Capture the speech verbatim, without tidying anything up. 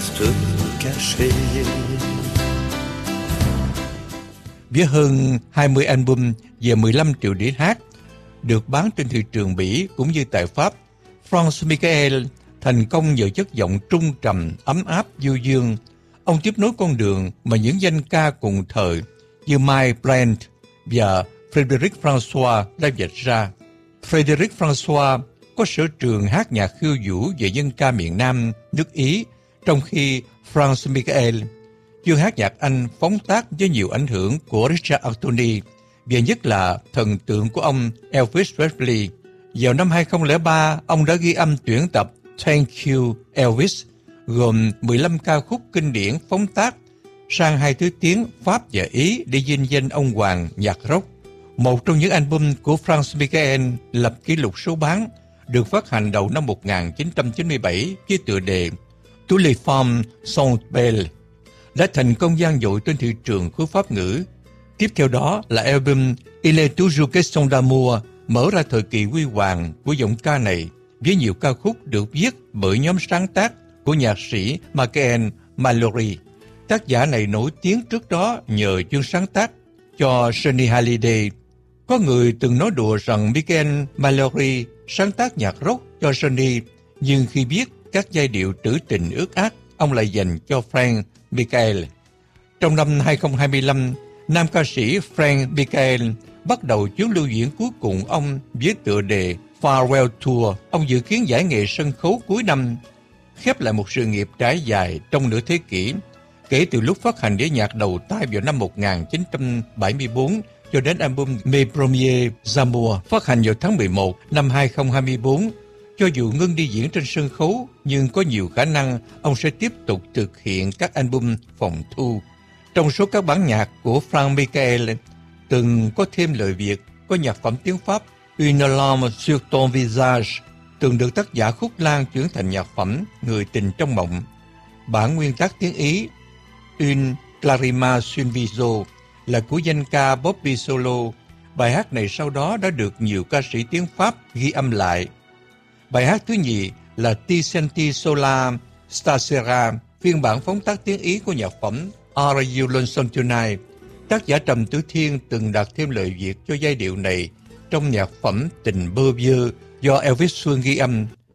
reste caché. Với hơn hai mươi album về mười lăm triệu đĩa hát được bán trên thị trường Bỉ cũng như tại Pháp, Franz Michael thành công nhờ chất giọng trung trầm, ấm áp, du dương. Ông tiếp nối con đường mà những danh ca cùng thời như Mike Brant và Frédéric François đã vạch ra. Frédéric François có sở trường hát nhạc khiêu vũ về dân ca miền Nam, nước Ý, trong khi Franz Michael chuyên hát nhạc Anh phóng tác với nhiều ảnh hưởng của Richard Anthony, và nhất là thần tượng của ông Elvis Presley. Vào năm hai không không ba, ông đã ghi âm tuyển tập Thank You Elvis, gồm mười lăm ca khúc kinh điển phóng tác sang hai thứ tiếng Pháp và Ý để vinh danh ông hoàng nhạc rock. Một trong những album của Franz Michael lập kỷ lục số bán, được phát hành đầu năm một nghìn chín trăm chín mươi bảy với tựa đề Toutes les femmes sont belles, đã thành công vang dội trên thị trường khối Pháp ngữ. Tiếp theo đó là album Il est toujours question d'amour, mở ra thời kỳ huy hoàng của giọng ca này với nhiều ca khúc được viết bởi nhóm sáng tác của nhạc sĩ Michael Mallory. Tác giả này nổi tiếng trước đó nhờ chuyên sáng tác cho Johnny Hallyday. Có người từng nói đùa rằng Michael Mallory sáng tác nhạc rock cho Johnny, nhưng khi biết các giai điệu trữ tình ướt át, ông lại dành cho Frank Michael. Trong năm hai không hai lăm, nam ca sĩ Frank Michael bắt đầu chuyến lưu diễn cuối cùng ông với tựa đề Farewell Tour. Ông dự kiến giải nghệ sân khấu cuối năm, khép lại một sự nghiệp trải dài trong nửa thế kỷ, kể từ lúc phát hành đĩa nhạc đầu tay vào năm một nghìn chín trăm bảy mươi tư cho đến album Mes Premiers Amours phát hành vào tháng mười một năm hai không hai tư. Cho dù ngưng đi diễn trên sân khấu, nhưng có nhiều khả năng ông sẽ tiếp tục thực hiện các album phòng thu. Trong số các bản nhạc của Frank Michael từng có thêm lời Việt, có nhạc phẩm tiếng Pháp Une larme sur ton visage, từng được tác giả Khúc Lan chuyển thành nhạc phẩm Người tình trong mộng. Bản nguyên tác tiếng Ý Une lacrima sul viso là của danh ca Bobby Solo. Bài hát này sau đó đã được nhiều ca sĩ tiếng Pháp ghi âm lại. Bài hát thứ nhì là Ti senti sola stasera, phiên bản phóng tác tiếng Ý của nhạc phẩm Are You Lonesome Tonight. Tác giả Trầm Tử Thiên từng đặt thêm lời Việt cho giai điệu này trong nhạc phẩm Tình Bơ Vơ do Elvis Xuân ghi âm.